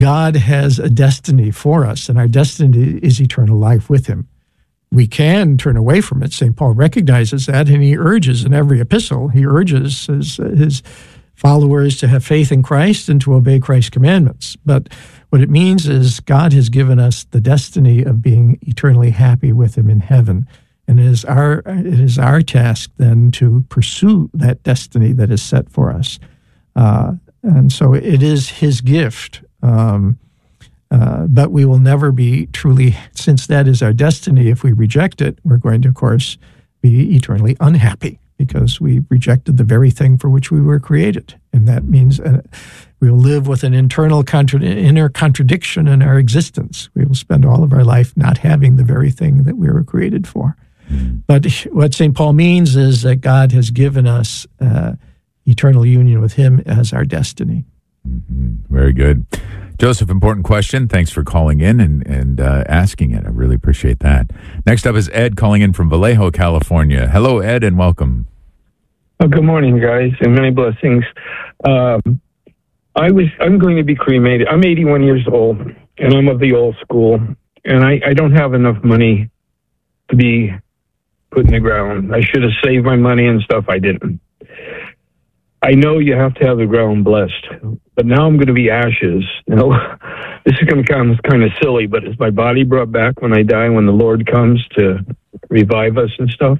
God has a destiny for us, and our destiny is eternal life with him. We can turn away from it. St. Paul recognizes that, and he urges in every epistle, he urges his followers to have faith in Christ and to obey Christ's commandments. But what it means is God has given us the destiny of being eternally happy with him in heaven. And it is our task then to pursue that destiny that is set for us. And so it is his gift. But we will never be truly, since that is our destiny, if we reject it, we're going to, of course, be eternally unhappy because we rejected the very thing for which we were created. And that means we will live with an inner contradiction in our existence. We will spend all of our life not having the very thing that we were created for. But what St. Paul means is that God has given us eternal union with him as our destiny. Mm-hmm. Very good. Joseph, important question. Thanks for calling in and asking it. I really appreciate that. Next up is Ed calling in from Vallejo, California. Hello, Ed, and welcome. Oh, good morning, guys, and many blessings. I'm going to be cremated. I'm 81 years old, and I'm of the old school, and I don't have enough money to be put in the ground. I should have saved my money and stuff. I didn't. I know you have to have the ground blessed, but now I'm going to be ashes. You know, this is going to come kind of silly, but is my body brought back when I die, when the Lord comes to revive us and stuff?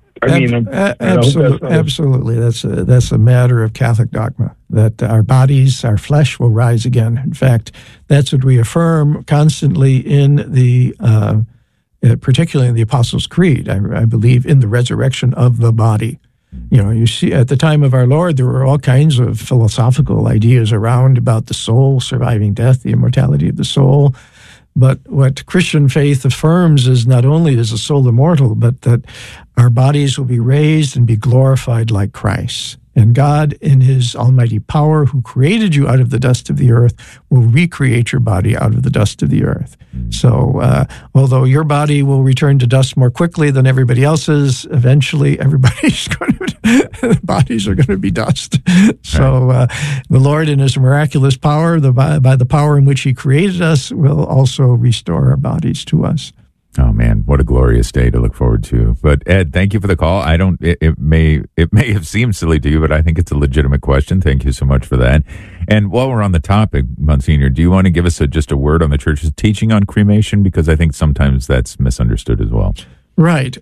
Absolutely. That's a matter of Catholic dogma, that our bodies, our flesh will rise again. In fact, that's what we affirm constantly in particularly in the Apostles' Creed. I believe in the resurrection of the body. You know, you see, at the time of our Lord, there were all kinds of philosophical ideas around about the soul surviving death, the immortality of the soul. But what Christian faith affirms is not only is the soul immortal, but that our bodies will be raised and be glorified like Christ. And God, in his almighty power, who created you out of the dust of the earth, will recreate your body out of the dust of the earth. So although your body will return to dust more quickly than everybody else's, eventually everybody's bodies are going to be dust. So the Lord, in his miraculous power, by the power in which he created us, will also restore our bodies to us. Oh man, what a glorious day to look forward to. But Ed, thank you for the call. It may have seemed silly to you, but I think it's a legitimate question. Thank you so much for that. And while we're on the topic, Monsignor, do you want to give us just a word on the Church's teaching on cremation? Because I think sometimes that's misunderstood as well. Right.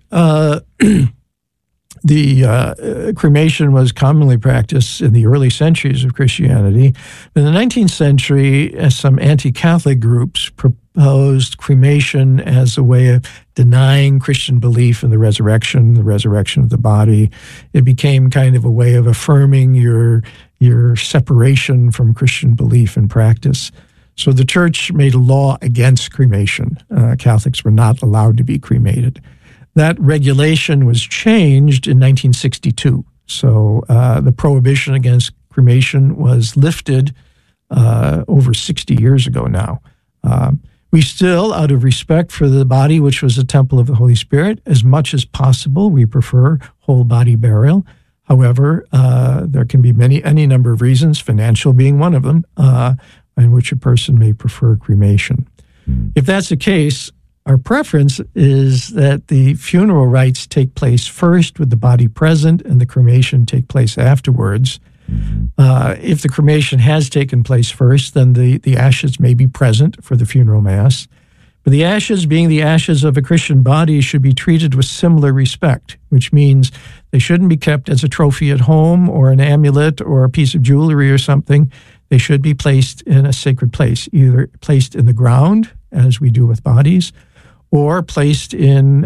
The cremation was commonly practiced in the early centuries of Christianity. In the 19th century, some anti-Catholic groups proposed cremation as a way of denying Christian belief in the resurrection of the body. It became kind of a way of affirming your separation from Christian belief and practice. So the Church made a law against cremation. Catholics were not allowed to be cremated. That regulation was changed in 1962. So the prohibition against cremation was lifted over 60 years ago now. We still, out of respect for the body, which was a temple of the Holy Spirit, as much as possible, we prefer whole body burial. However, there can be any number of reasons, financial being one of them, in which a person may prefer cremation. If that's the case, our preference is that the funeral rites take place first with the body present and the cremation take place afterwards. If the cremation has taken place first, then the ashes may be present for the funeral mass. But the ashes, being the ashes of a Christian body, should be treated with similar respect, which means they shouldn't be kept as a trophy at home or an amulet or a piece of jewelry or something. They should be placed in a sacred place, either placed in the ground, as we do with bodies, or placed in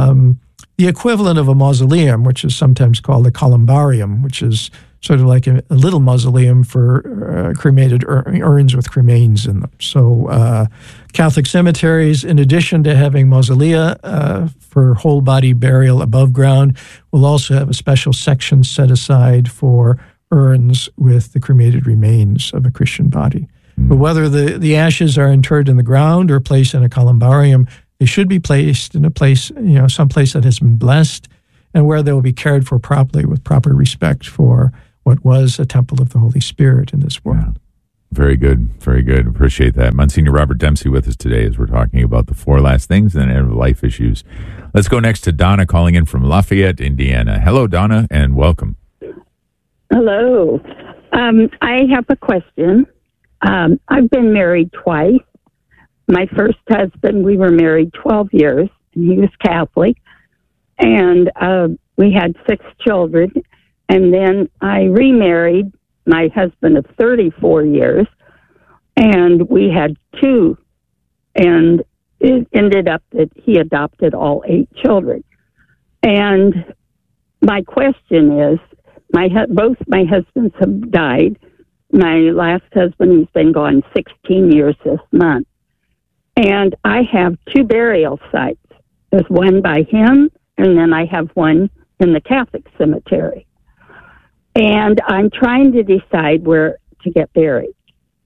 the equivalent of a mausoleum, which is sometimes called a columbarium, which is sort of like a little mausoleum for cremated urns with cremains in them. So Catholic cemeteries, in addition to having mausolea for whole body burial above ground, will also have a special section set aside for urns with the cremated remains of a Christian body. But whether the ashes are interred in the ground or placed in a columbarium, they should be placed in a place, some place that has been blessed and where they will be cared for properly with proper respect for what was a temple of the Holy Spirit in this world. Very good. Very good. Appreciate that. Monsignor Robert Dempsey with us today as we're talking about the 4 last things and end-of-life issues. Let's go next to Donna calling in from Lafayette, Indiana. Hello, Donna, and welcome. Hello. I have a question. I've been married twice. My first husband, we were married 12 years, and he was Catholic. And we had 6 children. And then I remarried my husband of 34 years, and we had 2. And it ended up that he adopted all 8 children. And my question is, both my husbands have died. My last husband has been gone 16 years this month. And I have 2 burial sites. There's one by him, and then I have one in the Catholic cemetery. And I'm trying to decide where to get buried.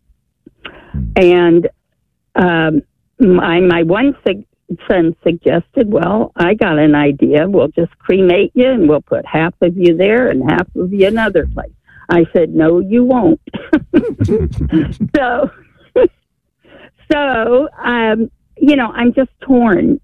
And my one son suggested, well, I got an idea. We'll just cremate you, and we'll put half of you there and half of you another place. I said, no, you won't. So, I'm just torn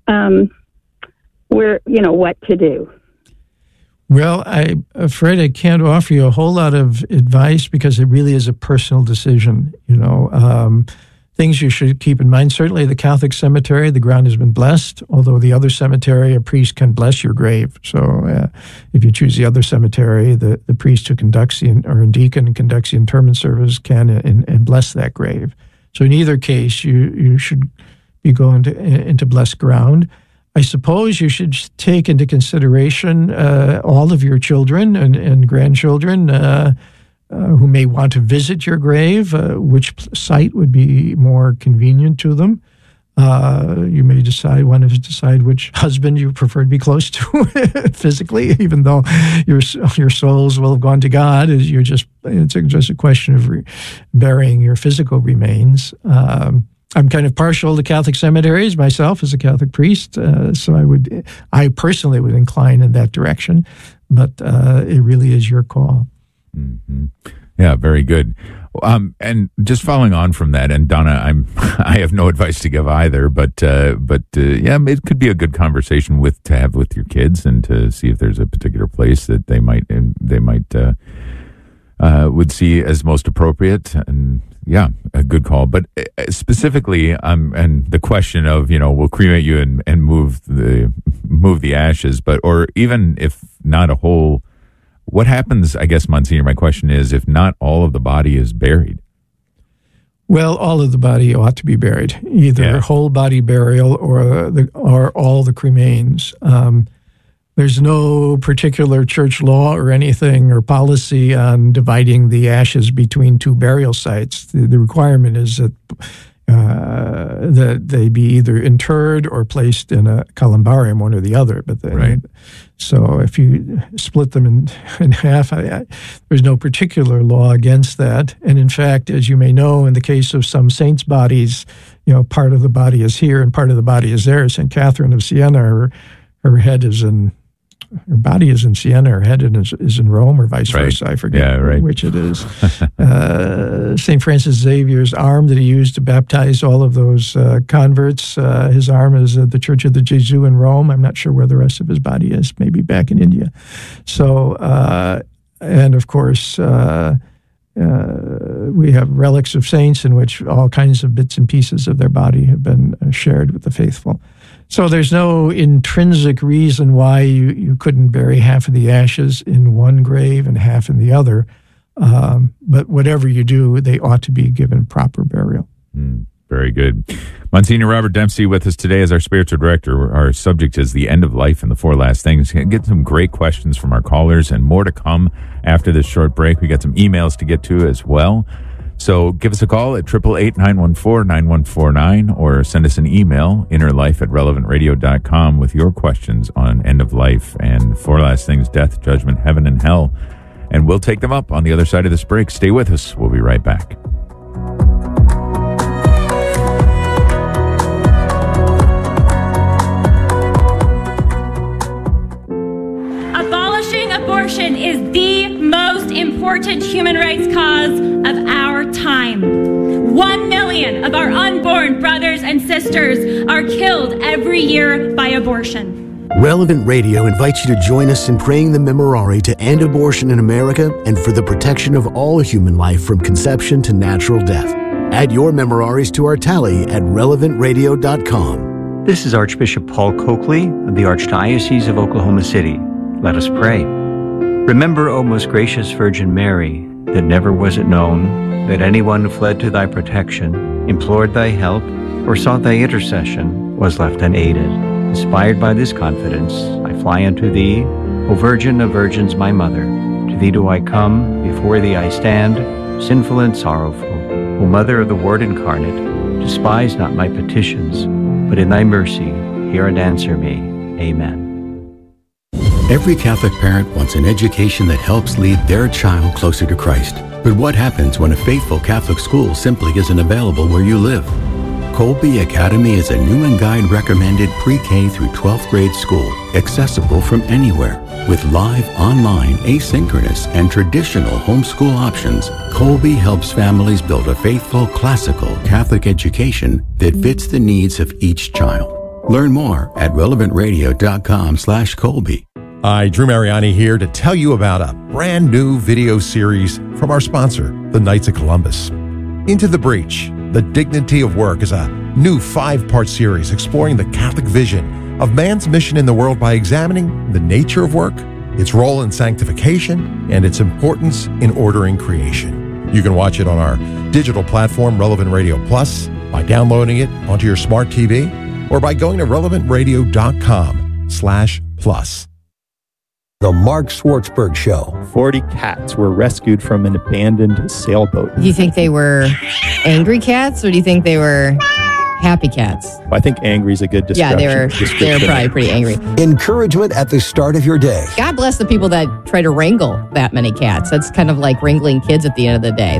what to do. Well, I'm afraid I can't offer you a whole lot of advice because it really is a personal decision. Things you should keep in mind. Certainly the Catholic cemetery, the ground has been blessed, although the other cemetery, a priest can bless your grave. So if you choose the other cemetery, the priest who conducts or deacon and conducts the interment service can and bless that grave. So in either case, you should be going into blessed ground. I suppose you should take into consideration all of your children and grandchildren who may want to visit your grave, which site would be more convenient to them. You may want to decide which husband you prefer to be close to physically, even though your souls will have gone to God. It's just a question of burying your physical remains. I'm kind of partial to Catholic cemeteries myself as a Catholic priest, so I personally would incline in that direction, but it really is your call. Mm-hmm. Yeah, very good. And just following on from that, and Donna, I have no advice to give either, but it could be a good conversation to have with your kids and to see if there's a particular place that they might would see as most appropriate. And yeah, a good call. But specifically, and the question of, we'll cremate you and move the ashes, or even if not a whole, what happens, I guess, Monsignor, my question is, if not all of the body is buried? Well, all of the body ought to be buried, either whole body burial or all the cremains. There's no particular church law or anything or policy on dividing the ashes between 2 burial sites. The requirement is that they be either interred or placed in a columbarium, one or the other. So if you split them in half, there's no particular law against that. And in fact, as you may know, in the case of some saints' bodies, part of the body is here and part of the body is there. St. Catherine of Siena, her head is her body is in Siena, her head is in Rome, or vice versa. I forget which it is. St. Francis Xavier's arm that he used to baptize all of those converts, his arm is at the Church of the Gesù in Rome. I'm not sure where the rest of his body is, maybe back in India. So, and of course, we have relics of saints in which all kinds of bits and pieces of their body have been shared with the faithful. So there's no intrinsic reason why you couldn't bury half of the ashes in one grave and half in the other. But whatever you do, they ought to be given proper burial. Very good. Monsignor Robert Dempsey with us today as our spiritual director. Our subject is the end of life and the 4 last things. Get some great questions from our callers and more to come after this short break. We got some emails to get to as well. So give us a call at 888-914-9149 or send us an email, innerlife@relevantradio.com, with your questions on end of life and 4 last things, death, judgment, heaven, and hell. And we'll take them up on the other side of this break. Stay with us. We'll be right back. Abolishing abortion is the most important human rights cause of our time. 1 million of our unborn brothers and sisters are killed every year by abortion. Relevant Radio invites you to join us in praying the Memorare to end abortion in America and for the protection of all human life from conception to natural death. Add your Memoraries to our tally at relevantradio.com. This is Archbishop Paul Coakley of the Archdiocese of Oklahoma City. Let us pray. Remember, O most gracious Virgin Mary, that never was it known that anyone who fled to thy protection, implored thy help, or sought thy intercession was left unaided. Inspired by this confidence, I fly unto thee, O Virgin of Virgins, my Mother. To thee do I come, before thee I stand, sinful and sorrowful. O Mother of the Word incarnate, despise not my petitions, but in thy mercy hear and answer me. Amen. Every Catholic parent wants an education that helps lead their child closer to Christ. But what happens when a faithful Catholic school simply isn't available where you live? Colby Academy is a new and guide recommended pre-K through 12th grade school, accessible from anywhere. With live, online, asynchronous, and traditional homeschool options, Colby helps families build a faithful, classical Catholic education that fits the needs of each child. Learn more at relevantradio.com/Colby. Hi, Drew Mariani here to tell you about a brand new video series from our sponsor, the Knights of Columbus. Into the Breach, The Dignity of Work is a new 5-part series exploring the Catholic vision of man's mission in the world by examining the nature of work, its role in sanctification, and its importance in ordering creation. You can watch it on our digital platform, Relevant Radio Plus, by downloading it onto your smart TV, or by going to relevantradio.com/plus. The Mark Schwartzberg Show. 40 cats were rescued from an abandoned sailboat. Do you think they were angry cats, or do you think they were happy cats? I think angry is a good description. Yeah, they were probably pretty angry. Encouragement at the start of your day. God bless the people that try to wrangle that many cats. That's kind of like wrangling kids at the end of the day.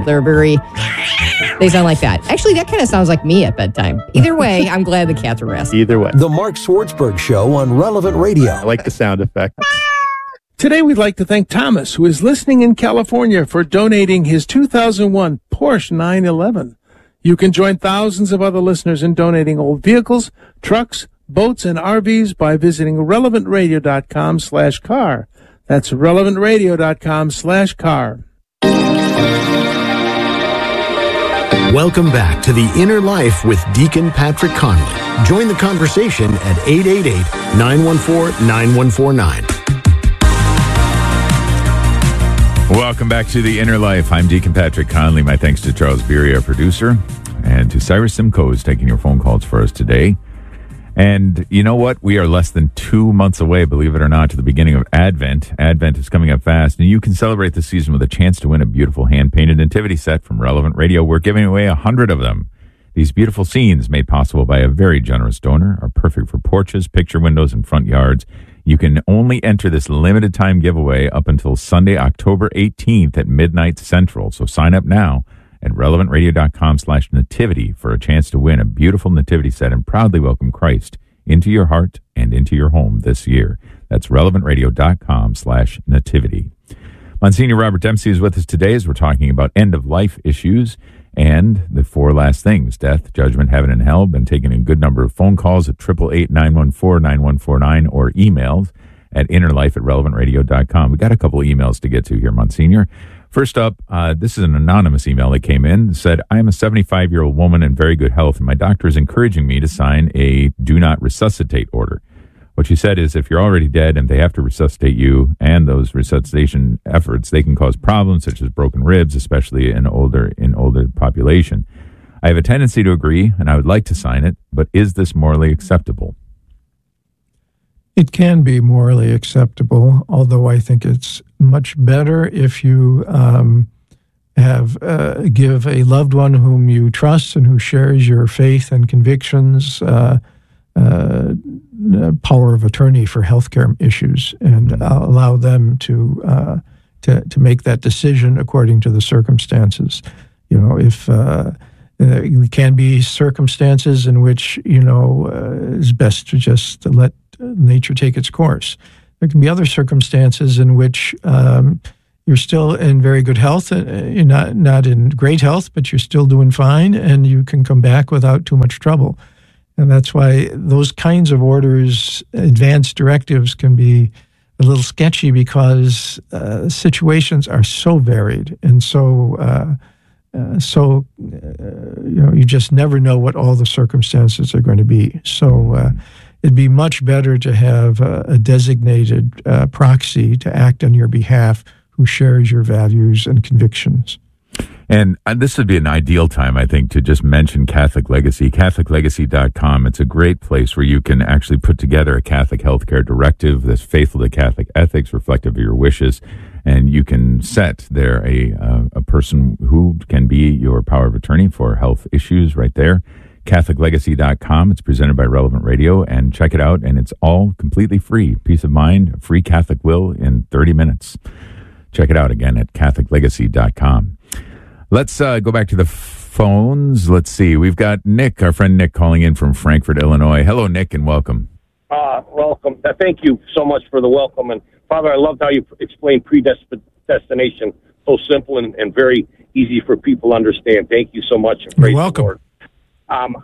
They sound like that. Actually, that kind of sounds like me at bedtime. Either way, I'm glad the cats were rescued. Either way. The Mark Schwartzberg Show on Relevant Radio. I like the sound effect. Today, we'd like to thank Thomas, who is listening in California, for donating his 2001 Porsche 911. You can join thousands of other listeners in donating old vehicles, trucks, boats, and RVs by visiting relevantradio.com/car. That's relevantradio.com/car. Welcome back to The Inner Life with Deacon Patrick Conley. Join the conversation at 888-914-9149. Welcome back to The Inner Life. I'm Deacon Patrick Conley. My thanks to Charles Beery, our producer, and to Cyrus Simcoe, taking your phone calls for us today. And you know what? We are less than 2 months away, believe it or not, to the beginning of Advent. Advent is coming up fast, and you can celebrate the season with a chance to win a beautiful hand-painted nativity set from Relevant Radio. We're giving away 100 of them. These beautiful scenes, made possible by a very generous donor, are perfect for porches, picture windows, and front yards. You can only enter this limited time giveaway up until Sunday, October 18th at midnight Central. So sign up now at relevantradio.com/nativity for a chance to win a beautiful nativity set and proudly welcome Christ into your heart and into your home this year. That's relevantradio.com/nativity. Monsignor Robert Dempsey is with us today as we're talking about end-of-life issues and the 4 last things: death, judgment, heaven, and hell. Been taking a good number of phone calls at 888-914-9149 or emails at innerlife@relevantradio.com. We got a couple emails to get to here, Monsignor. First up, this is an anonymous email that came in. It said, I am a 75-year-old woman in very good health, and my doctor is encouraging me to sign a do not resuscitate order. What she said is if you're already dead and they have to resuscitate you and those resuscitation efforts, they can cause problems such as broken ribs, especially in older population. I have a tendency to agree, and I would like to sign it, but is this morally acceptable? It can be morally acceptable, although I think it's much better if you give a loved one whom you trust and who shares your faith and convictions power of attorney for healthcare issues, and allow them to make that decision according to the circumstances. You know, if there can be circumstances in which it's best to just let nature take its course. There can be other circumstances in which you're still in very good health. You're not in great health, but you're still doing fine, and you can come back without too much trouble. And that's why those kinds of orders, advanced directives, can be a little sketchy because situations are so varied and you just never know what all the circumstances are going to be. So it'd be much better to have a designated proxy to act on your behalf who shares your values and convictions. And this would be an ideal time, I think, to just mention Catholic Legacy, CatholicLegacy.com. It's a great place where you can actually put together a Catholic healthcare directive that's faithful to Catholic ethics, reflective of your wishes, and you can set there a person who can be your power of attorney for health issues right there. CatholicLegacy.com. It's presented by Relevant Radio, and check it out, and it's all completely free. Peace of mind, free Catholic will in 30 minutes. Check it out again at CatholicLegacy.com. Let's go back to the phones. Let's see. We've got Nick, our friend Nick, calling in from Frankfort, Illinois. Hello, Nick, and welcome. Welcome. Thank you so much for the welcome. And, Father, I loved how you explained predestination. So simple and very easy for people to understand. Thank you so much. And praise You're welcome. The Lord.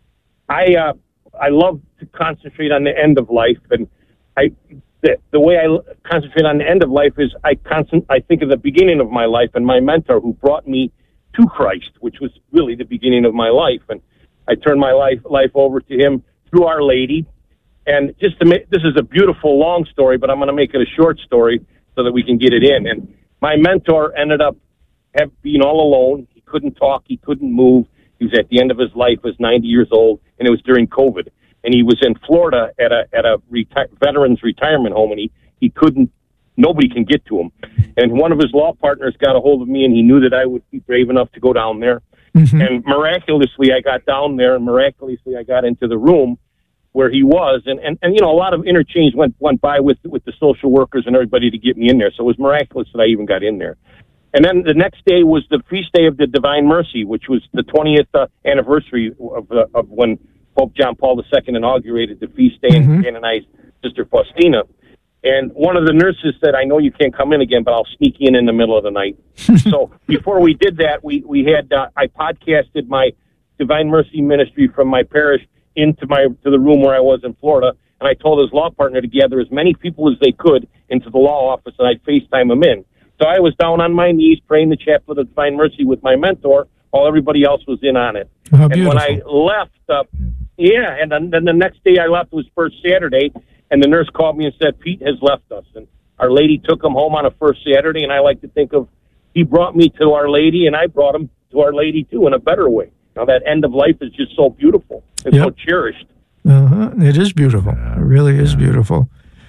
I love to concentrate on the end of life, and the way I concentrate on the end of life is I think of the beginning of my life and my mentor who brought me to Christ, which was really the beginning of my life. And I turned my life over to him through Our Lady. And just to make, this is a beautiful long story, but I'm going to make it a short story so that we can get it in. And my mentor ended up being all alone. He couldn't talk. He couldn't move. He was at the end of his life, was 90 years old, and it was during COVID. And he was in Florida at a veterans retirement home, and he couldn't, nobody can get to him. And one of his law partners got a hold of me, and he knew that I would be brave enough to go down there. Mm-hmm. And miraculously, I got down there, and miraculously, I got into the room where he was. And you know, a lot of interchange went by with the social workers and everybody to get me in there. So it was miraculous that I even got in there. And then the next day was the feast day of the Divine Mercy, which was the 20th anniversary of when Pope John Paul II inaugurated the feast day and canonized Sister Faustina. And one of the nurses said, "I know you can't come in again, but I'll sneak in the middle of the night." So before we did that, we had I podcasted my Divine Mercy ministry from my parish to the room where I was in Florida, and I told his law partner to gather as many people as they could into the law office, and I'd FaceTime them in. So I was down on my knees praying the Chaplet of Divine Mercy with my mentor while everybody else was in on it. How and beautiful. When I left, and then the next day I left was first Saturday, and the nurse called me and said, "Pete has left us." And Our Lady took him home on a first Saturday, and I like to think of he brought me to Our Lady, and I brought him to Our Lady, too, in a better way. Now, that end of life is just so beautiful and so cherished. It is beautiful. It really is beautiful.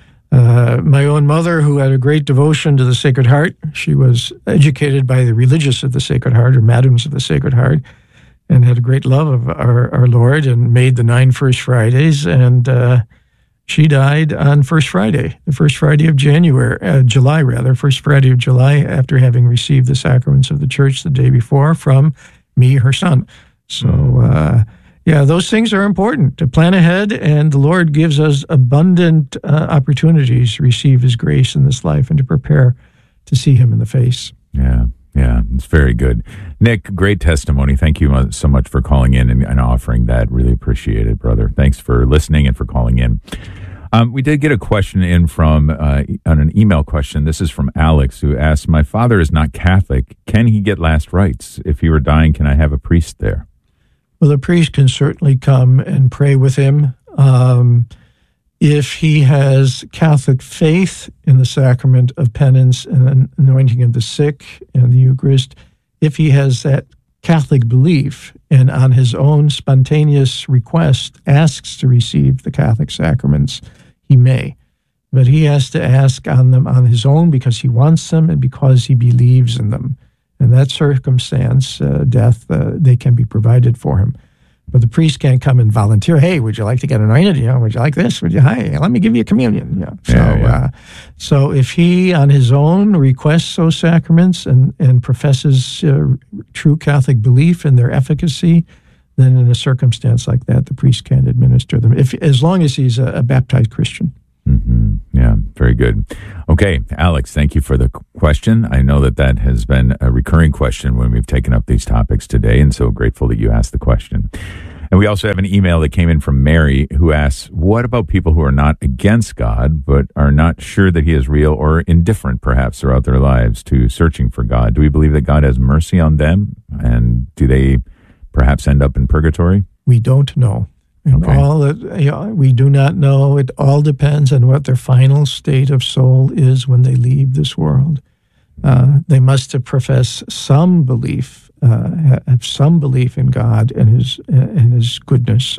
My own mother, who had a great devotion to the Sacred Heart, she was educated by the religious of the Sacred Heart, or Madams of the Sacred Heart, and had a great love of our Lord and made the 9 First Fridays. And she died on First Friday, the first Friday of July, first Friday of July, after having received the sacraments of the Church the day before from me, her son. So, those things are important to plan ahead, and the Lord gives us abundant opportunities to receive His grace in this life and to prepare to see Him in the face. Yeah, it's very good. Nick, great testimony. Thank you so much for calling in and offering that. Really appreciate it, brother. Thanks for listening and for calling in. We did get a question in from on an email question. This is from Alex, who asks, "My father is not Catholic. Can he get last rites? If he were dying, can I have a priest there?" Well, the priest can certainly come and pray with him. If he has Catholic faith in the sacrament of penance and anointing of the sick and the Eucharist, if he has that Catholic belief and on his own spontaneous request asks to receive the Catholic sacraments, he may. But he has to ask on them on his own because he wants them and because he believes in them. In that circumstance, death, they can be provided for him. But the priest can't come and volunteer, "Hey, would you like to get anointed? Would you like this? Hey, let me give you a communion." So if he on his own requests those sacraments and professes true Catholic belief in their efficacy, then in a circumstance like that, the priest can't administer them, as long as he's a baptized Christian. Mm-hmm. Yeah, very good. Okay, Alex, thank you for the question. I know that has been a recurring question when we've taken up these topics today, and so grateful that you asked the question. And we also have an email that came in from Mary who asks, what about people who are not against God but are not sure that he is real or indifferent perhaps throughout their lives to searching for God? Do we believe that God has mercy on them? And do they perhaps end up in purgatory? We don't know. Okay. We do not know. It all depends on what their final state of soul is when they leave this world. They must have professed some belief, have some belief in God and His goodness.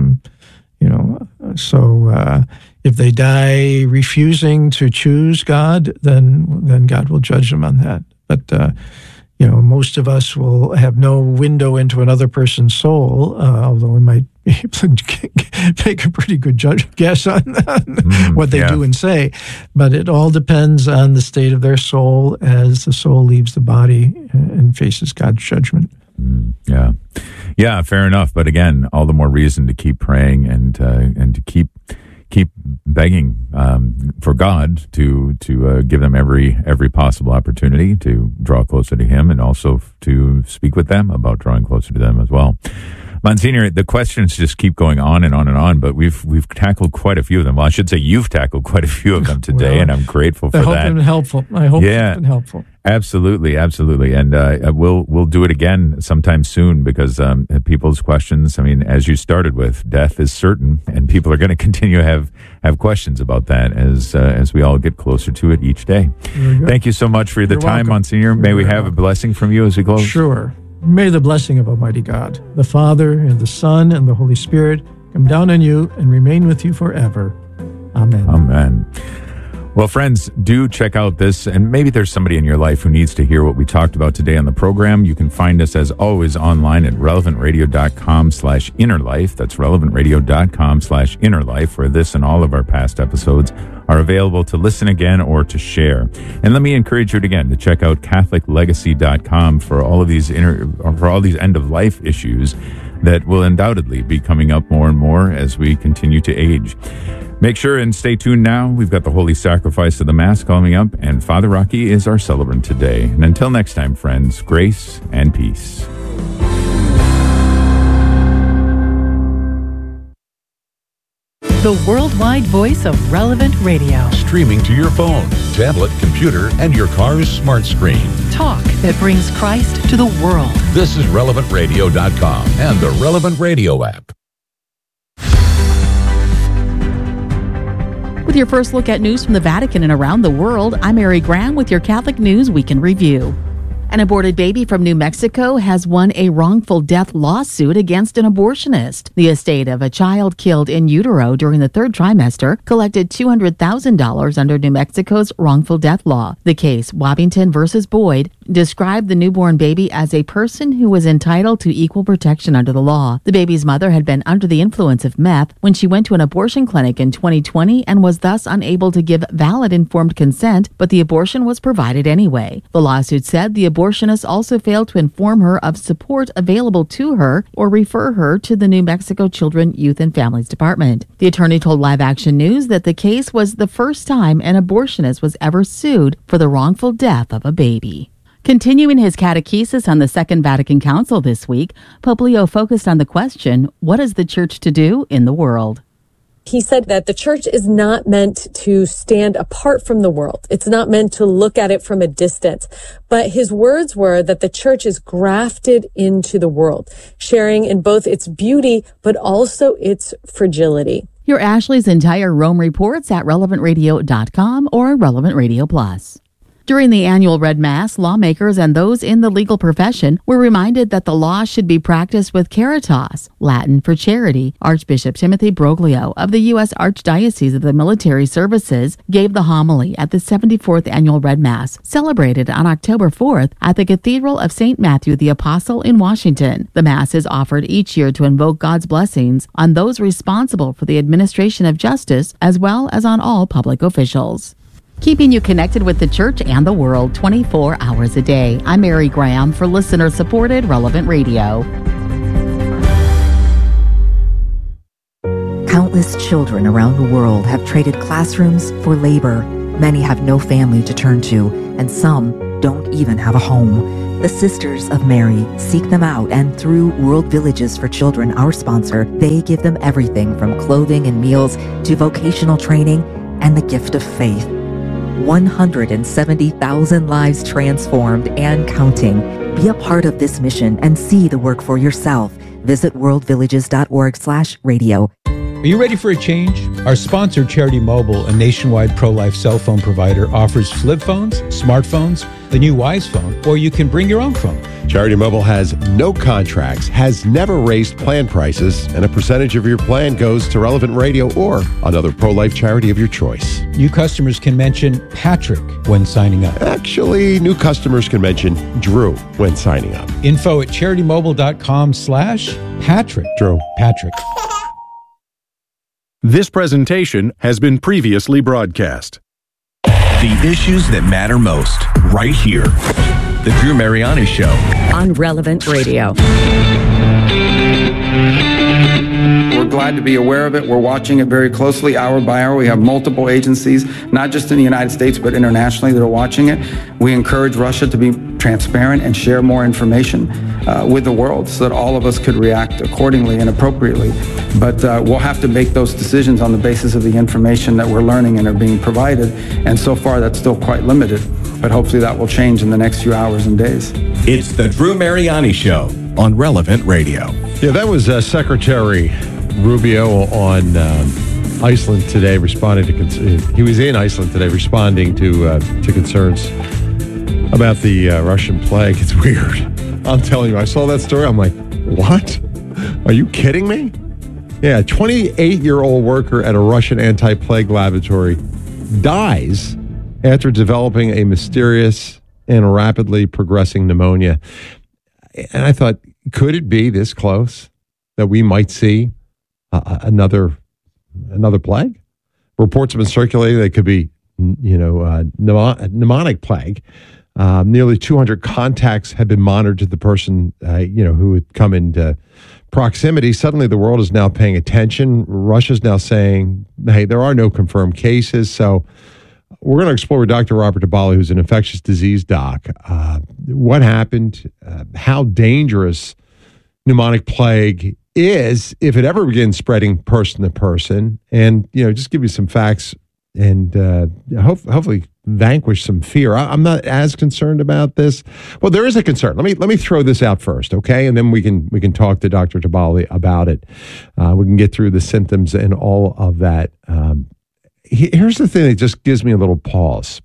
So if they die refusing to choose God, then God will judge them on that. But most of us will have no window into another person's soul, although we might be able to make a pretty good guess on what they do and say. But it all depends on the state of their soul as the soul leaves the body and faces God's judgment. Yeah, fair enough. But again, all the more reason to keep praying and to keep begging for God to give them every possible opportunity to draw closer to Him, and also to speak with them about drawing closer to them as well. Monsignor, the questions just keep going on and on and on, but we've tackled quite a few of them. Well, I should say you've tackled quite a few of them today, and I'm grateful for that. I hope it's been helpful. I hope it's been helpful. Absolutely. And we'll do it again sometime soon, because people's questions, I mean, as you started with, death is certain, and people are going to continue to have questions about that as we all get closer to it each day. Thank you so much for the time, welcome. Monsignor. May we have a blessing from you as we close? Sure. May the blessing of Almighty God, the Father, and the Son, and the Holy Spirit come down on you and remain with you forever. Amen. Amen. Well, friends, do check out this, and maybe there's somebody in your life who needs to hear what we talked about today on the program. You can find us, as always, online at relevantradio.com/innerlife. That's relevantradio.com/innerlife, where this and all of our past episodes are available to listen again or to share. And let me encourage you again to check out CatholicLegacy.com for all of these end-of-life issues that will undoubtedly be coming up more and more as we continue to age. Make sure and stay tuned now. We've got the Holy Sacrifice of the Mass coming up, and Father Rocky is our celebrant today. And until next time, friends, grace and peace. The worldwide voice of Relevant Radio. Streaming to your phone, tablet, computer, and your car's smart screen. Talk that brings Christ to the world. This is RelevantRadio.com and the Relevant Radio app. With your first look at news from the Vatican and around the world, I'm Mary Graham with your Catholic News Weekend Review. An aborted baby from New Mexico has won a wrongful death lawsuit against an abortionist. The estate of a child killed in utero during the third trimester collected $200,000 under New Mexico's wrongful death law. The case, Wabbington versus Boyd, described the newborn baby as a person who was entitled to equal protection under the law. The baby's mother had been under the influence of meth when she went to an abortion clinic in 2020 and was thus unable to give valid informed consent, but the abortion was provided anyway. The lawsuit said the abortionist also failed to inform her of support available to her or refer her to the New Mexico Children, Youth, and Families Department. The attorney told Live Action News that the case was the first time an abortionist was ever sued for the wrongful death of a baby. Continuing his catechesis on the Second Vatican Council this week, Pope Leo focused on the question, what is the Church to do in the world? He said that the church is not meant to stand apart from the world. It's not meant to look at it from a distance. But his words were that the church is grafted into the world, sharing in both its beauty, but also its fragility. Hear Ashley's entire Rome reports at relevantradio.com or Relevant Radio Plus. During the annual Red Mass, lawmakers and those in the legal profession were reminded that the law should be practiced with caritas, Latin for charity. Archbishop Timothy Broglio of the U.S. Archdiocese of the Military Services gave the homily at the 74th Annual Red Mass, celebrated on October 4th at the Cathedral of St. Matthew the Apostle in Washington. The Mass is offered each year to invoke God's blessings on those responsible for the administration of justice, as well as on all public officials. Keeping you connected with the church and the world 24 hours a day. I'm Mary Graham for listener-supported Relevant Radio. Countless children around the world have traded classrooms for labor. Many have no family to turn to, and some don't even have a home. The Sisters of Mary seek them out, and through World Villages for Children, our sponsor, they give them everything from clothing and meals to vocational training and the gift of faith. 170,000 lives transformed and counting. Be a part of this mission and see the work for yourself. Visit worldvillages.org/radio. Are you ready for a change? Our sponsor, Charity Mobile, a nationwide pro-life cell phone provider, offers flip phones, smartphones, the new Wise phone, or you can bring your own phone. Charity Mobile has no contracts, has never raised plan prices, and a percentage of your plan goes to Relevant Radio or another pro-life charity of your choice. New customers can mention Patrick when signing up. Actually, new customers can mention Drew when signing up. Info at CharityMobile.com/Patrick. Drew. Patrick. This presentation has been previously broadcast. The issues that matter most, right here. The Drew Mariani Show. On Relevant Radio. We're glad to be aware of it. We're watching it very closely, hour by hour. We have multiple agencies, not just in the United States, but internationally, that are watching it. We encourage Russia to be transparent and share more information with the world so that all of us could react accordingly and appropriately. But we'll have to make those decisions on the basis of the information that we're learning and are being provided. And so far, that's still quite limited. But hopefully that will change in the next few hours and days. It's the Drew Mariani Show on Relevant Radio. Yeah, that was Secretary Rubio on Iceland today, responding to he was in Iceland today, responding to concerns about the Russian plague. It's weird. I'm telling you, I saw that story. I'm like, what? Are you kidding me? Yeah, a 28-year-old worker at a Russian anti-plague laboratory dies after developing a mysterious and rapidly progressing pneumonia. And I thought, could it be this close that we might see another plague? Reports have been circulating that it could be, pneumonic plague. Nearly 200 contacts have been monitored to the person, who had come into proximity. Suddenly, the world is now paying attention. Russia's now saying, hey, there are no confirmed cases. So we're going to explore with Dr. Robert DiBali, who's an infectious disease doc, what happened, how dangerous pneumonic plague is if it ever begins spreading person to person, and just give you some facts and hopefully vanquish some fear. I'm not as concerned about this. Well, there is a concern. Let me throw this out first, okay, and then we can talk to Dr. DiBali about it. We can get through the symptoms and all of that. Here's the thing that just gives me a little pause.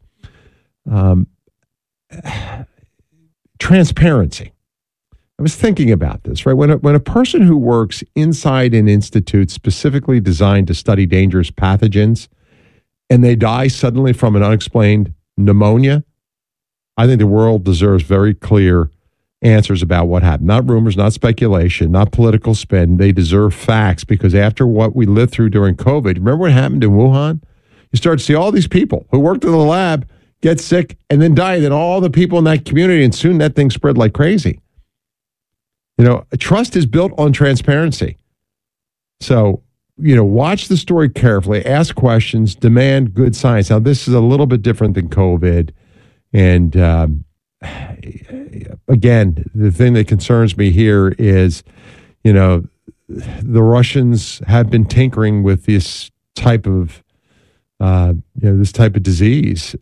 Transparency. I was thinking about this, right? When a person who works inside an institute specifically designed to study dangerous pathogens and they die suddenly from an unexplained pneumonia, I think the world deserves very clear answers about what happened. Not rumors, not speculation, not political spin. They deserve facts, because after what we lived through during COVID, remember what happened in Wuhan? You start to see all these people who worked in the lab get sick and then die, and then all the people in that community, and soon that thing spread like crazy. Trust is built on transparency. So, watch the story carefully, ask questions, demand good science. Now, this is a little bit different than COVID. And again, the thing that concerns me here is, the Russians have been tinkering with this type of, disease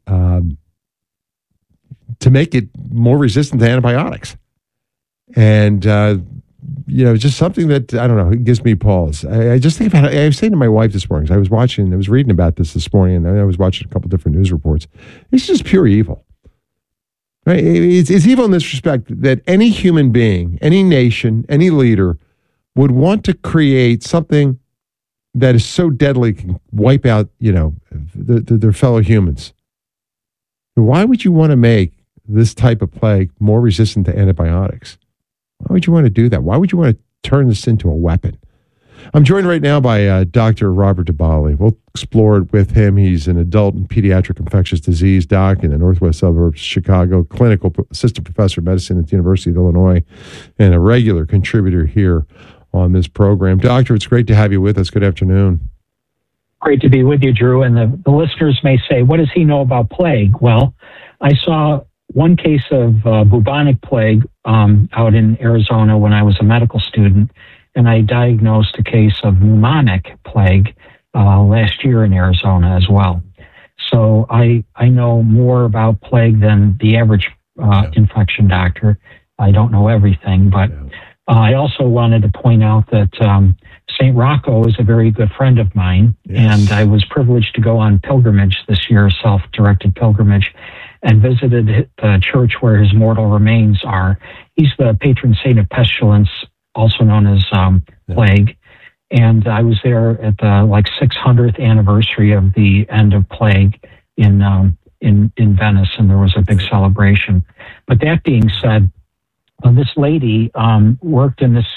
to make it more resistant to antibiotics. And, just something that, I don't know, it gives me pause. I just think about it. I was saying to my wife this morning, because I was reading about this morning, and I was watching a couple different news reports. It's just pure evil. Right? It's evil in this respect that any human being, any nation, any leader would want to create something that is so deadly can wipe out, their fellow humans. Why would you want to make this type of plague more resistant to antibiotics? Why would you want to do that? Why would you want to turn this into a weapon? I'm joined right now by Dr. Robert DiBali. We'll explore it with him. He's an adult and pediatric infectious disease doc in the northwest suburbs of Chicago, clinical assistant professor of medicine at the University of Illinois, and a regular contributor here on this program. Doctor, it's great to have you with us. Good afternoon. Great to be with you, Drew. And the listeners may say, what does he know about plague? Well, I saw one case of bubonic plague out in Arizona when I was a medical student, and I diagnosed a case of pneumonic plague last year in Arizona as well. So I know more about plague than the average infection doctor. I don't know everything, but I also wanted to point out that St. Rocco is a very good friend of mine, and I was privileged to go on pilgrimage this year, self-directed pilgrimage, and visited the church where his mortal remains are. He's the patron saint of pestilence, also known as plague. And I was there at the 600th anniversary of the end of plague in Venice, and there was a big celebration. But that being said, this lady worked in this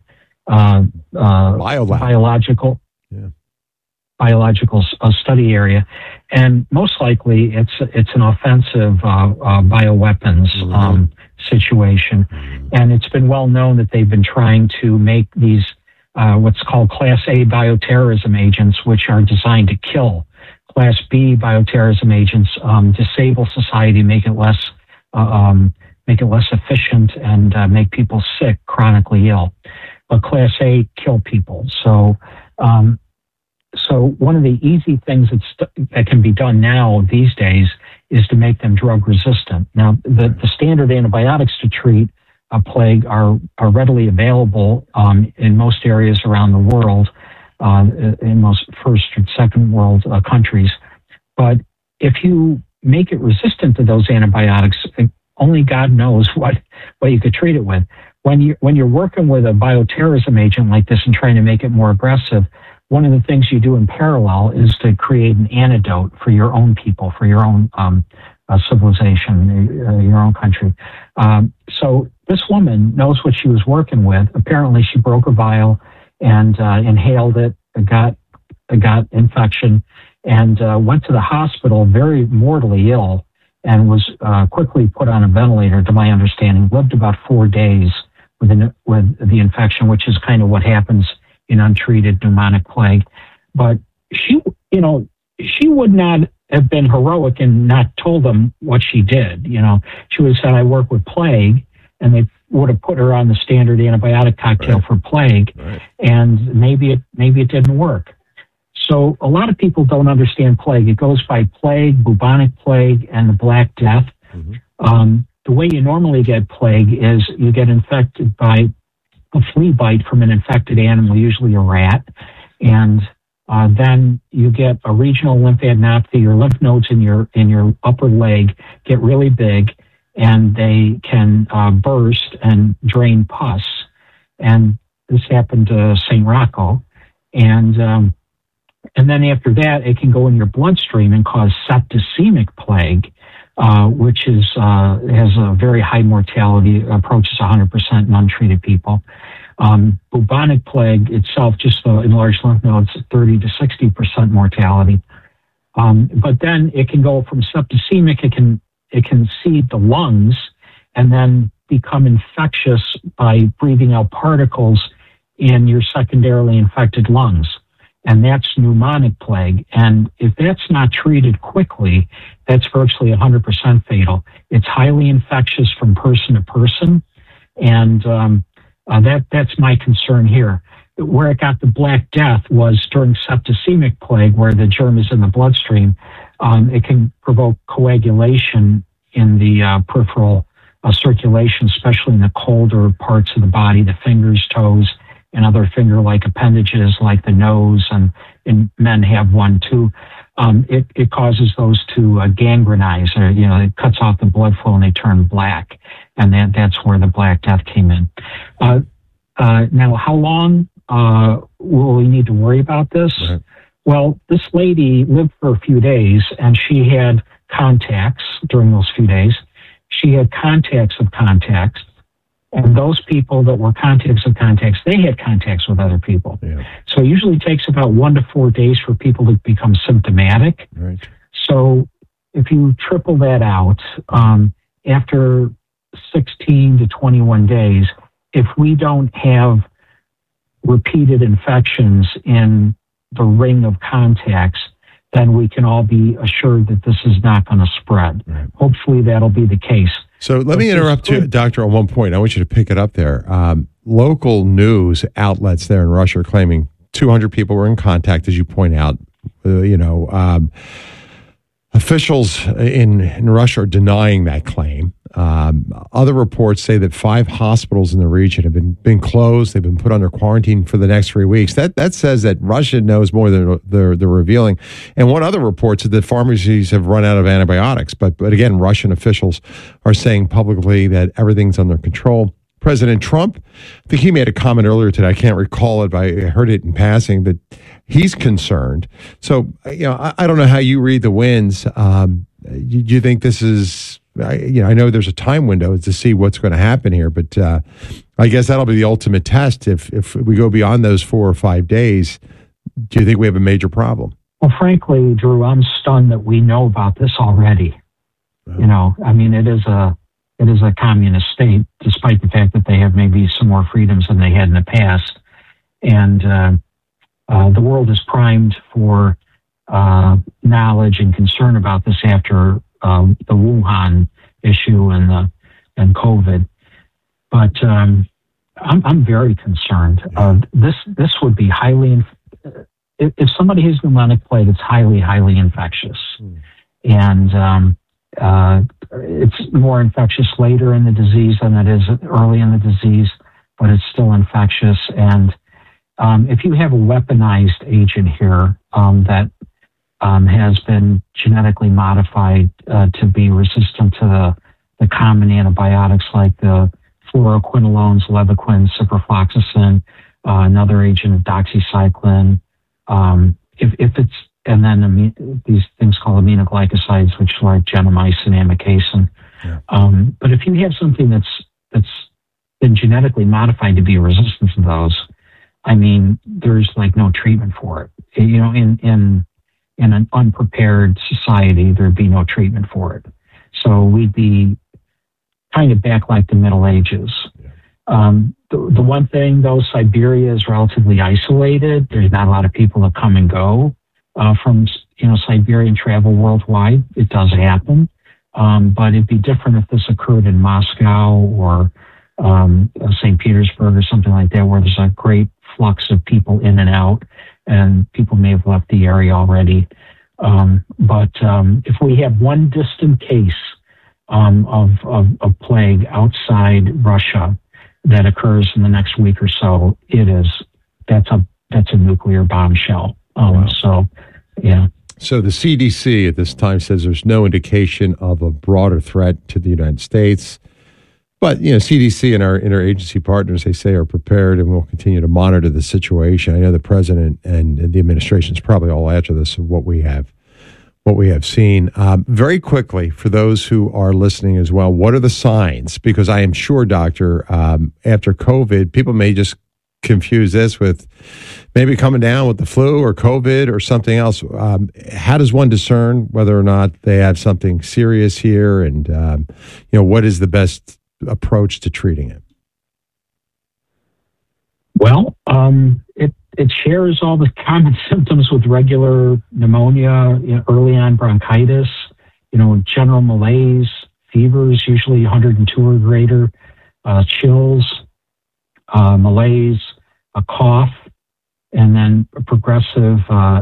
biological study area, and most likely it's an offensive bioweapons situation. And it's been well known that they've been trying to make these what's called Class A bioterrorism agents, which are designed to kill. Class B bioterrorism agents disable society, make it less efficient, and make people sick, chronically ill. But Class A kill people. So one of the easy things that can be done now these days is to make them drug resistant. Now, the standard antibiotics to treat a plague are readily available in most areas around the world, in most first and second world countries. But if you make it resistant to those antibiotics, only God knows what you could treat it with. When you're working with a bioterrorism agent like this and trying to make it more aggressive, one of the things you do in parallel is to create an antidote for your own people, for your own civilization, your own country. So this woman knows what she was working with. Apparently, she broke a vial and inhaled it, got infection, and went to the hospital very mortally ill, and was quickly put on a ventilator, to my understanding. Lived about 4 days with the infection, which is kind of what happens in untreated pneumonic plague. But she would not have been heroic and not told them what she did. She would have said, I work with plague, and they would have put her on the standard antibiotic cocktail for plague, and maybe it didn't work. So a lot of people don't understand plague. It goes by plague, bubonic plague, and the Black Death. The way you normally get plague is you get infected by a flea bite from an infected animal, usually a rat, and then you get a regional lymphadenopathy. Your lymph nodes in your upper leg get really big, and they can burst and drain pus. And this happened to St. Rocco. And then after that, it can go in your bloodstream and cause septicemic plague, which has a very high mortality, approaches 100% in untreated people. Bubonic plague itself, just the enlarged lymph nodes, 30 to 60% mortality. But then it can go from septicemic, it can seed the lungs and then become infectious by breathing out particles in your secondarily infected lungs. And that's pneumonic plague. And if that's not treated quickly, that's virtually 100% fatal. It's highly infectious from person to person. And that's my concern here. Where it got the Black Death was during septicemic plague, where the germ is in the bloodstream. It can provoke coagulation in the peripheral circulation, especially in the colder parts of the body, the fingers, toes, and other finger-like appendages like the nose, and men have one too. It causes those to gangrenize, or, it cuts off the blood flow and they turn black. And that's where the Black Death came in. Now, how long will we need to worry about this? Right. Well, this lady lived for a few days, and she had contacts during those few days. She had contacts of contacts. And those people that were contacts of contacts, they had contacts with other people. Yeah. So it usually takes about 1 to 4 days for people to become symptomatic. Right. So if you triple that out, after 16 to 21 days, if we don't have repeated infections in the ring of contacts, then we can all be assured that this is not going to spread. Right. Hopefully that'll be the case. So let me interrupt you, Doctor, on one point. I want you to pick it up there. Local news outlets there in Russia are claiming 200 people were in contact, as you point out. Officials in Russia are denying that claim. Other reports say that 5 hospitals in the region have been closed. They've been put under quarantine for the next 3 weeks. That says that Russia knows more than they're revealing. And one other report said that pharmacies have run out of antibiotics. But again, Russian officials are saying publicly that everything's under control. President Trump, I think he made a comment earlier today. I can't recall it, but I heard it in passing that he's concerned. So, I don't know how you read the winds. Do you think this is, I know there's a time window to see what's going to happen here, but I guess that'll be the ultimate test. If we go beyond those 4 or 5 days, do you think we have a major problem? Well, frankly, Drew, I'm stunned that we know about this already. Oh. It is a communist state, despite the fact that they have maybe some more freedoms than they had in the past. And the world is primed for knowledge and concern about this after the Wuhan issue and COVID. But I'm very concerned. This would be highly, if somebody has pneumonic plague, it's highly, highly infectious. And it's more infectious later in the disease than it is early in the disease, but it's still infectious. And if you have a weaponized agent here that has been genetically modified to be resistant to the common antibiotics like the fluoroquinolones, levaquin, ciprofloxacin, another agent, doxycycline, if it's and then these things called aminoglycosides, which are like gentamicin, amikacin. Yeah. But if you have something that's been genetically modified to be resistant to those, there's like no treatment for it. In an unprepared society, there'd be no treatment for it. So we'd be kind of back like the Middle Ages. Yeah. The one thing, though, Siberia is relatively isolated. There's not a lot of people that come and go. From Siberian travel worldwide, it does happen, but it'd be different if this occurred in Moscow or St. Petersburg or something like that, where there's a great flux of people in and out, and people may have left the area already. But if we have one distant case of plague outside Russia that occurs in the next week or so, that's a nuclear bombshell. Wow. So, yeah. So the CDC at this time says there's no indication of a broader threat to the United States. But, CDC and our interagency partners, they say, are prepared and will continue to monitor the situation. I know the president and the administration is probably all after this of what we have seen. Very quickly, for those who are listening as well, what are the signs? Because I am sure, Doctor, after COVID, people may just confuse this with maybe coming down with the flu or COVID or something else. How does one discern whether or not they have something serious here? And, what is the best approach to treating it? Well, it shares all the common symptoms with regular pneumonia, early on bronchitis, general malaise, fevers, usually 102 or greater, chills, malaise, a cough, and then a progressive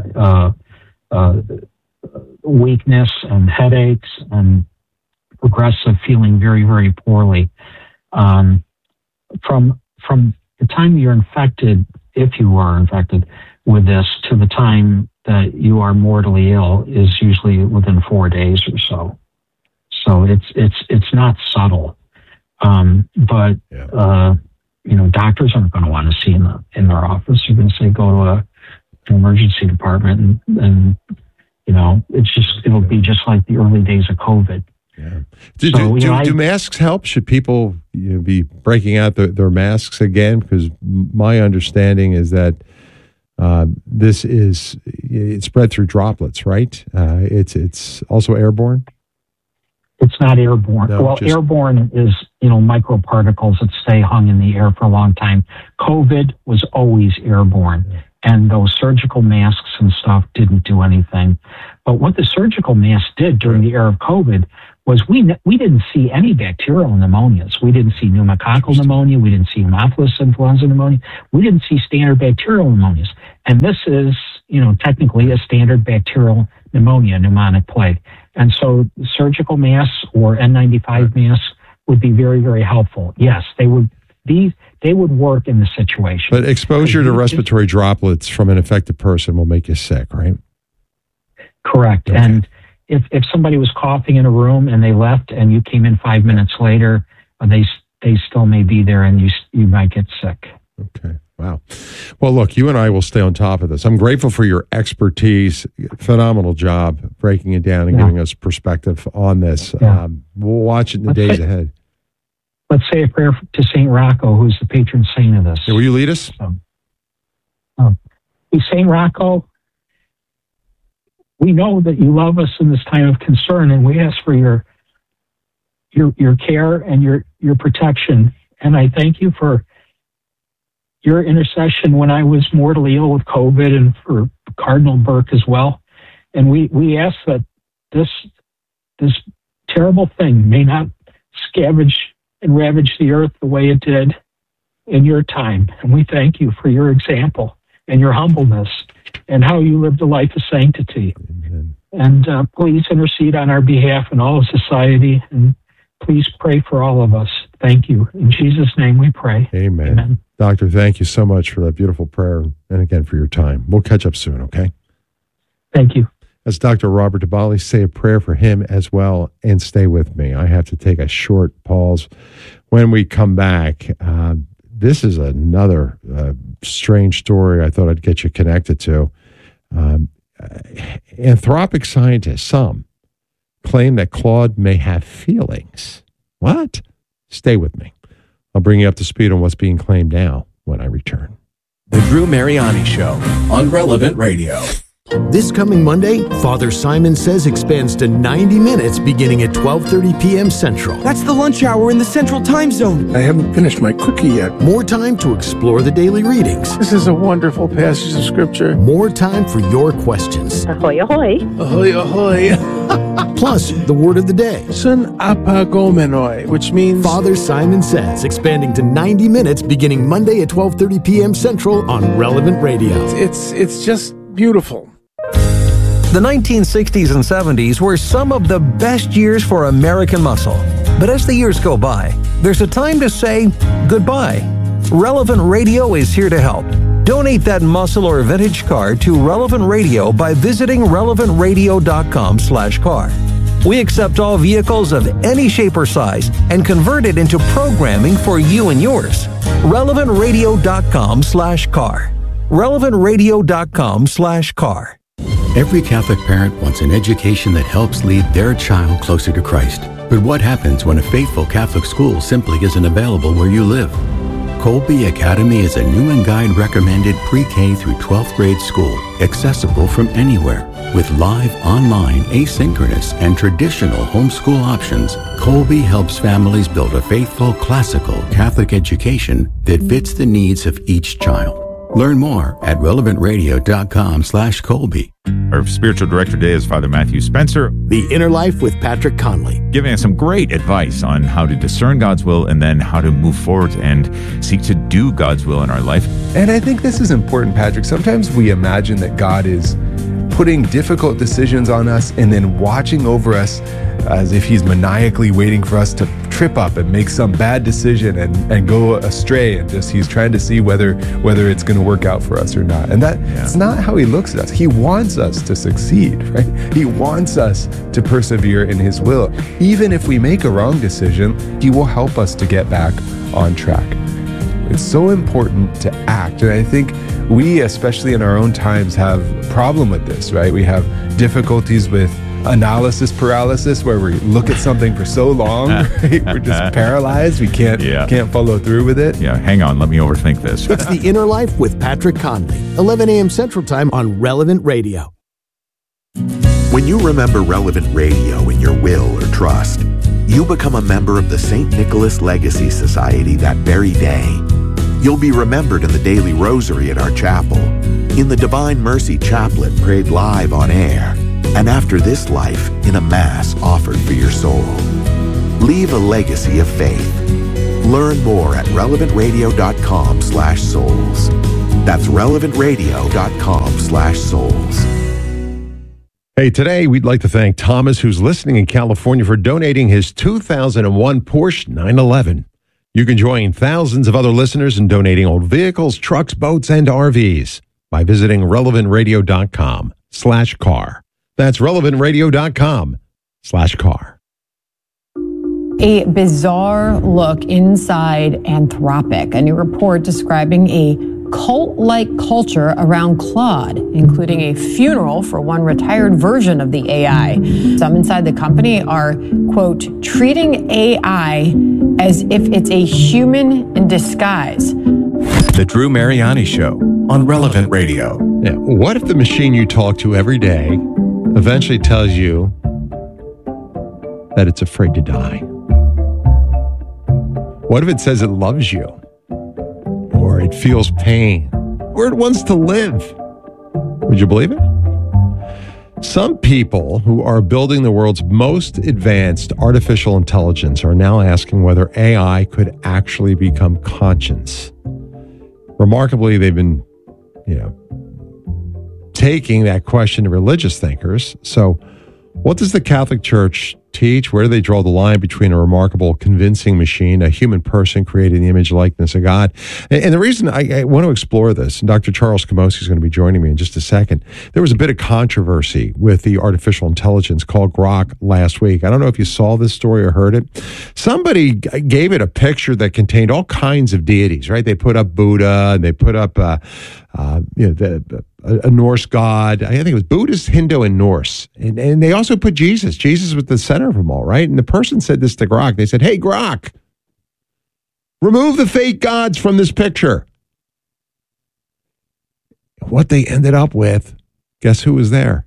weakness and headaches and progressive feeling very, very poorly. From the time you're infected, if you are infected with this, to the time that you are mortally ill is usually within 4 days or so. So it's not subtle, but doctors aren't going to want to see in their office. You're going to say go to an emergency department, and it'll be just like the early days of COVID. Yeah. Do masks help? Should people be breaking out their masks again? Because my understanding is that it's spread through droplets, right? It's also airborne. It's not airborne. No, airborne is, microparticles that stay hung in the air for a long time. COVID was always airborne. and those surgical masks and stuff didn't do anything. But what the surgical masks did during the era of COVID was we didn't see any bacterial pneumonias. We didn't see pneumococcal pneumonia. We didn't see Haemophilus influenza pneumonia. We didn't see standard bacterial pneumonias. And this is, technically a standard bacterial pneumonia, pneumonic plague. And so surgical masks or N95 masks would be very, very helpful. Yes, they would work in the situation. But exposure to respiratory droplets from an infected person will make you sick, right? Correct. Okay. And if somebody was coughing in a room and they left and you came in 5 minutes later, they still may be there and you might get sick. Okay. Wow. Well, look, you and I will stay on top of this. I'm grateful for your expertise. Phenomenal job breaking it down and giving us perspective on this. Yeah. We'll watch it in the days ahead. Let's say a prayer to St. Rocco, who's the patron saint of this. Yeah, will you lead us? St. Rocco, we know that you love us in this time of concern, and we ask for your care and your protection. And I thank you for your intercession when I was mortally ill with COVID, and for Cardinal Burke as well. And we ask that this terrible thing may not scavenge and ravage the earth the way it did in your time. And we thank you for your example and your humbleness and how you lived a life of sanctity. Amen. And please intercede on our behalf and all of society, and please pray for all of us. Thank you. In Jesus' name we pray. Amen. Amen. Doctor, thank you so much for that beautiful prayer, and again for your time. We'll catch up soon, okay? Thank you. As Dr. Robert DiBali, say a prayer for him as well, and stay with me. I have to take a short pause. When we come back, this is another strange story I thought I'd get you connected to. Anthropic scientists, some, claim that Claude may have feelings. What? Stay with me. I'll bring you up to speed on what's being claimed now when I return. The Drew Mariani Show on Relevant Radio. This coming Monday, Father Simon Says expands to 90 minutes beginning at 12:30 p.m. Central. That's the lunch hour in the Central Time Zone. I haven't finished my cookie yet. More time to explore the daily readings. This is a wonderful passage of Scripture. More time for your questions. Ahoy, ahoy. Ahoy, ahoy. Plus, the word of the day. Sun apagomenoi, which means... Father Simon Says, expanding to 90 minutes beginning Monday at 12:30 p.m. Central on Relevant Radio. It's just beautiful. The 1960s and 70s were some of the best years for American muscle. But as the years go by, there's a time to say goodbye. Relevant Radio is here to help. Donate that muscle or vintage car to Relevant Radio by visiting relevantradio.com/car. We accept all vehicles of any shape or size and convert it into programming for you and yours. relevantradio.com/car. relevantradio.com/car. Every Catholic parent wants an education that helps lead their child closer to Christ. But what happens when a faithful Catholic school simply isn't available where you live? Colby Academy is a new and guide recommended pre-K through 12th grade school, accessible from anywhere. With live, online, asynchronous, and traditional homeschool options, Colby helps families build a faithful, classical Catholic education that fits the needs of each child. Learn more at relevantradio.com/Colby. Our spiritual director today is Father Matthew Spencer. The Inner Life with Patrick Conley. Giving us some great advice on how to discern God's will and then how to move forward and seek to do God's will in our life. And I think this is important, Patrick. Sometimes we imagine that God is putting difficult decisions on us and then watching over us as if he's maniacally waiting for us to trip up and make some bad decision and go astray, and just he's trying to see whether it's going to work out for us or not. And that's not how he looks at us. He wants us to succeed, right? He wants us to persevere in his will. Even if we make a wrong decision, he will help us to get back on track. It's so important to act. And I think we, especially in our own times, have a problem with this, right? We have difficulties with analysis paralysis, where we look at something for so long, right? We're just paralyzed. We can't follow through with it. Yeah, hang on. Let me overthink this. It's The Inner Life with Patrick Conley, 11 a.m. Central Time on Relevant Radio. When you remember Relevant Radio in your will or trust, you become a member of the St. Nicholas Legacy Society that very day. You'll be remembered in the daily rosary at our chapel, in the Divine Mercy Chaplet prayed live on air, and after this life in a Mass offered for your soul. Leave a legacy of faith. Learn more at relevantradio.com/souls. That's relevantradio.com/souls. Hey, today we'd like to thank Thomas, who's listening in California, for donating his 2001 Porsche 911. You can join thousands of other listeners in donating old vehicles, trucks, boats, and RVs by visiting relevantradio.com/car. That's relevantradio.com/car. A bizarre look inside Anthropic, a new report describing a cult-like culture around Claude, including a funeral for one retired version of the AI. Some inside the company are, quote, treating AI as if it's a human in disguise. The Drew Mariani Show on Relevant Radio. Yeah, what if the machine you talk to every day eventually tells you that it's afraid to die? What if it says it loves you? Or it feels pain, or it wants to live? Would you believe it? Some people who are building the world's most advanced artificial intelligence are now asking whether AI could actually become conscious. Remarkably, they've been, taking that question to religious thinkers. So, what does the Catholic Church teach? Where do they draw the line between a remarkable, convincing machine, a human person created in the image and likeness of God? And the reason I want to explore this, and Dr. Charles Camosy is going to be joining me in just a second, there was a bit of controversy with the artificial intelligence called Grok last week. I don't know if you saw this story or heard it. Somebody gave it a picture that contained all kinds of deities, right? They put up Buddha, and they put up a Norse god. I think it was Buddhist, Hindu, and Norse. And they also put Jesus. Jesus was the center of them all, right? And the person said this to Grok. They said, hey, Grok, remove the fake gods from this picture. What they ended up with, guess who was there?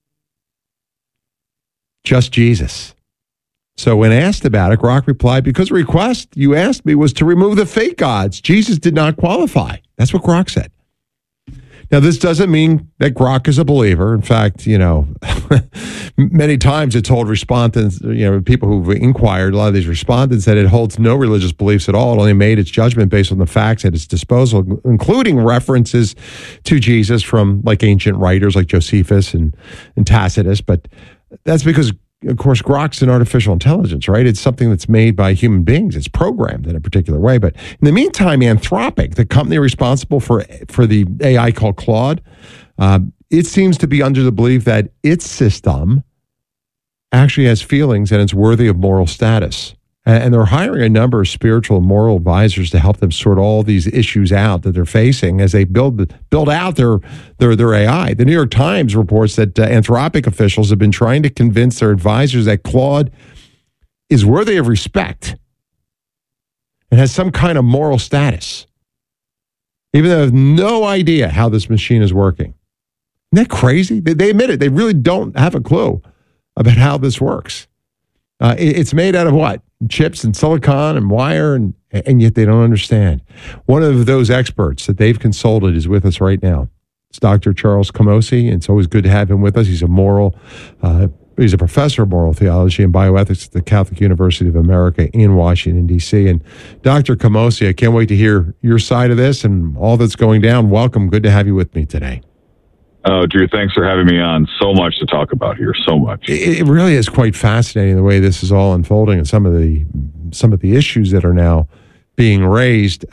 Just Jesus. So when asked about it, Grok replied, because the request you asked me was to remove the fake gods. Jesus did not qualify. That's what Grok said. Now, this doesn't mean that Grok is a believer. In fact, many times it told respondents, people who've inquired, a lot of these respondents, that it holds no religious beliefs at all. It only made its judgment based on the facts at its disposal, including references to Jesus from like ancient writers like Josephus and Tacitus. But that's because, of course, Grok's an artificial intelligence, right? It's something that's made by human beings. It's programmed in a particular way. But in the meantime, Anthropic, the company responsible for the AI called Claude, it seems to be under the belief that its system actually has feelings and it's worthy of moral status. And they're hiring a number of spiritual and moral advisors to help them sort all these issues out that they're facing as they build out their AI. The New York Times reports that Anthropic officials have been trying to convince their advisors that Claude is worthy of respect and has some kind of moral status, even though they have no idea how this machine is working. Isn't that crazy? They admit it. They really don't have a clue about how this works. It's made out of what? Chips and silicon and wire, and yet they don't understand. One of those experts that they've consulted is with us right now. It's Dr. Charles Camosy, and it's always good to have him with us. He's a professor of moral theology and bioethics at the Catholic University of America in Washington, D.C. And Dr. Camosy, I can't wait to hear your side of this and all that's going down. Welcome. Good to have you with me today. Oh, Drew, thanks for having me on. So much to talk about here. So much. It really is quite fascinating the way this is all unfolding and some of the issues that are now being raised.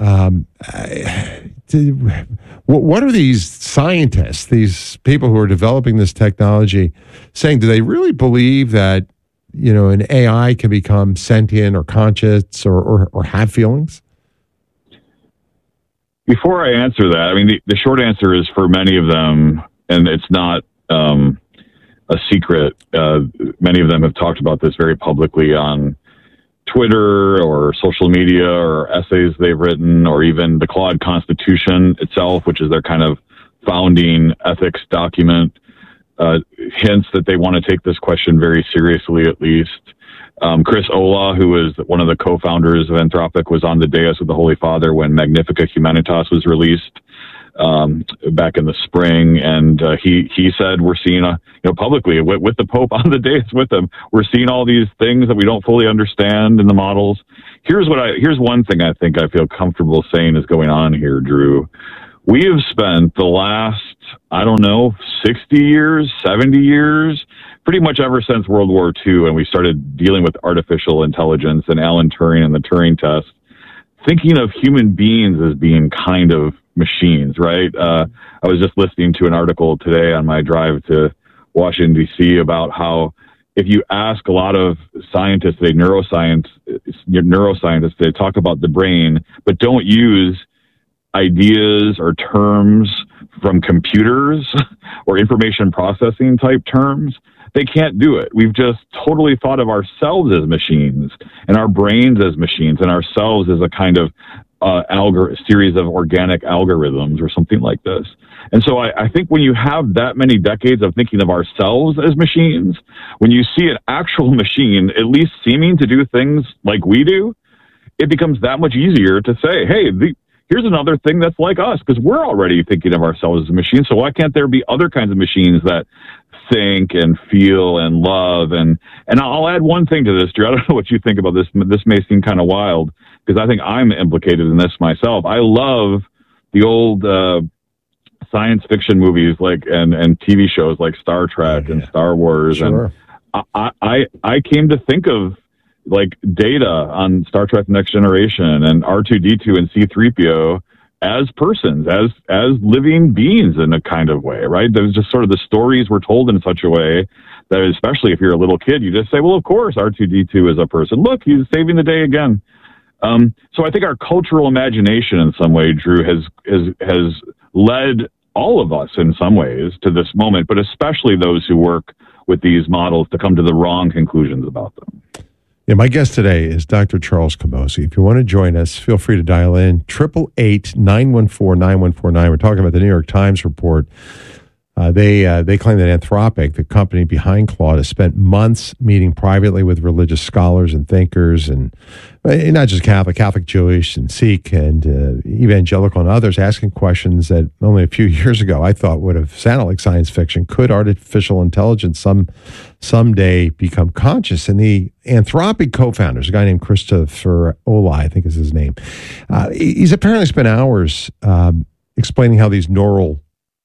What are these scientists, these people who are developing this technology, saying? Do they really believe that an AI can become sentient or conscious or have feelings? Before I answer that, I mean, the short answer is for many of them, and it's not a secret. Many of them have talked about this very publicly on Twitter or social media or essays they've written, or even the Claude Constitution itself, which is their kind of founding ethics document, hints that they want to take this question very seriously, at least. Chris Olah, who is one of the co-founders of Anthropic, was on the dais with the Holy Father when Magnificat Humanitas was released. back in the spring, and he said we're seeing publicly with the Pope on the day it's with him, we're seeing all these things that we don't fully understand in the models. Here's one thing I think I feel comfortable saying is going on here, Drew. We have spent the last, 60 years, 70 years, pretty much ever since World War II, and we started dealing with artificial intelligence and Alan Turing and the Turing test, thinking of human beings as being kind of machines, right? I was just listening to an article today on my drive to Washington, D.C. about how if you ask a lot of scientists, neuroscientists, they talk about the brain, but don't use ideas or terms from computers or information processing type terms, they can't do it. We've just totally thought of ourselves as machines and our brains as machines and ourselves as a kind of series of organic algorithms or something like this. And so I think when you have that many decades of thinking of ourselves as machines, when you see an actual machine at least seeming to do things like we do, it becomes that much easier to say, hey, here's another thing that's like us, because we're already thinking of ourselves as a machine. So why can't there be other kinds of machines that think and feel and love? And I'll add one thing to this, Drew. I don't know what you think about this. This may seem kind of wild, because I think I'm implicated in this myself. I love the old science fiction movies and TV shows like Star Trek and Star Wars. Sure. And I came to think of Data on Star Trek Next Generation and R2-D2 and C-3PO as persons, as living beings in a kind of way, right? There's just sort of the stories were told in such a way that, especially if you're a little kid, you just say, well, of course, R2-D2 is a person. Look, he's saving the day again. So I think our cultural imagination in some way, Drew, has led all of us in some ways to this moment, but especially those who work with these models to come to the wrong conclusions about them. Yeah, my guest today is Dr. Charles Camosy. If you want to join us, feel free to dial in 888-914-9149. We're talking about the New York Times report. They claim that Anthropic, the company behind Claude, has spent months meeting privately with religious scholars and thinkers, and not just Catholic, Jewish, and Sikh, and evangelical, and others, asking questions that only a few years ago I thought would have sounded like science fiction. Could artificial intelligence someday become conscious? And the Anthropic co-founders, a guy named Christopher Olah, I think is his name, he's apparently spent hours explaining how these neural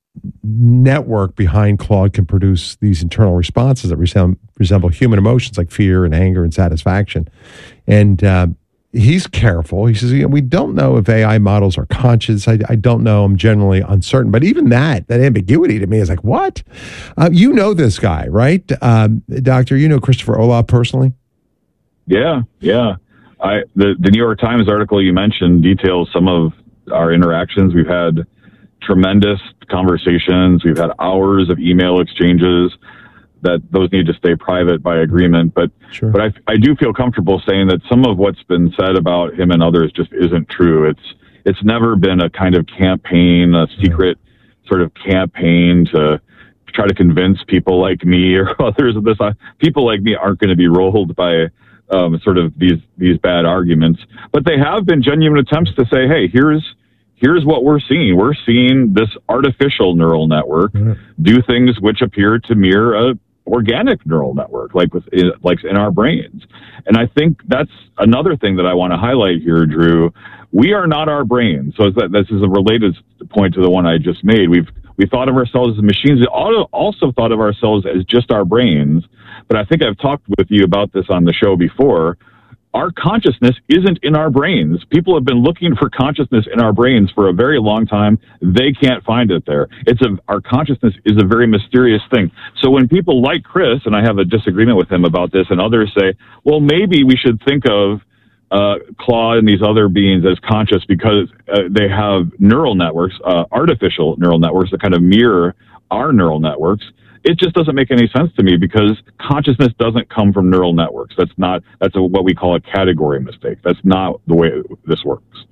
network behind Claude can produce these internal responses that resemble human emotions like fear and anger and satisfaction. And he's careful. He says, we don't know if AI models are conscious. I don't know. I'm generally uncertain. But even that ambiguity to me is like, what? You know this guy, right? Doctor, you know Christopher Olah personally? Yeah. The New York Times article you mentioned details some of our interactions. We've had tremendous conversations. We've had hours of email exchanges that those need to stay private by agreement. But I do feel comfortable saying that some of what's been said about him and others just isn't true. It's never been a kind of campaign, a secret sort of campaign to try to convince people like me or others of this. People like me aren't going to be rolled by sort of these bad arguments. But they have been genuine attempts to say, hey, here's what we're seeing. We're seeing this artificial neural network do things which appear to mirror a organic neural network, like in our brains. And I think that's another thing that I want to highlight here, Drew. We are not our brains. So this is a related point to the one I just made. We thought of ourselves as machines. We also thought of ourselves as just our brains. But I think I've talked with you about this on the show before. Our consciousness isn't in our brains. People have been looking for consciousness in our brains for a very long time. They can't find it there. Our consciousness is a very mysterious thing. So when people like Chris, and I have a disagreement with him about this, and others say, well, maybe we should think of Claude and these other beings as conscious because they have neural networks, artificial neural networks that kind of mirror our neural networks. It just doesn't make any sense to me because consciousness doesn't come from neural networks. That's what we call a category mistake. That's not the way this works.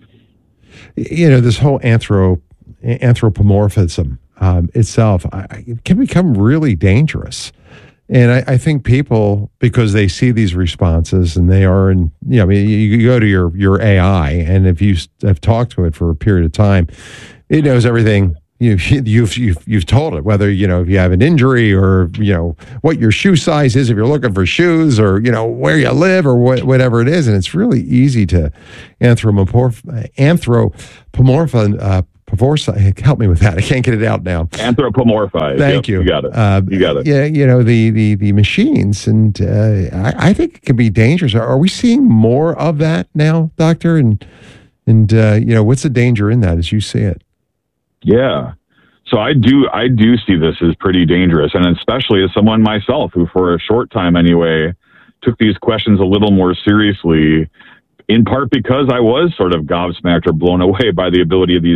This whole anthropomorphism itself can become really dangerous. And I think people, because they see these responses and they are you go to your AI, and if you have talked to it for a period of time, It knows everything. You've told it, whether, if you have an injury or, what your shoe size is, if you're looking for shoes, or, where you live, or whatever it is. And it's really easy to anthropomorphize. Help me with that. I can't get it out now. Anthropomorphize. Thank you. You got it. You got it. Yeah, the machines, and I think it can be dangerous. Are we seeing more of that now, Doctor? And what's the danger in that as you see it? Yeah. So I do see this as pretty dangerous, and especially as someone myself who, for a short time anyway, took these questions a little more seriously, in part because I was sort of gobsmacked or blown away by the ability of these